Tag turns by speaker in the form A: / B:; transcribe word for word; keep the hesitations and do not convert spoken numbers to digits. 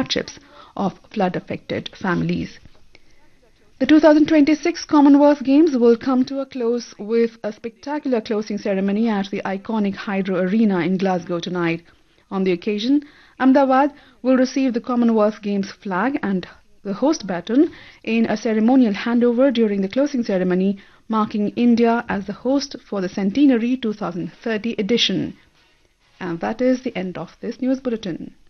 A: hardships of flood-affected families. The two thousand twenty-six Commonwealth Games will come to a close with a spectacular closing ceremony at the iconic Hydro Arena in Glasgow tonight. On the occasion, Ahmedabad will receive the Commonwealth Games flag and the host baton in a ceremonial handover during the closing ceremony, marking India as the host for the centenary two thousand thirty edition. And that is the end of this news bulletin.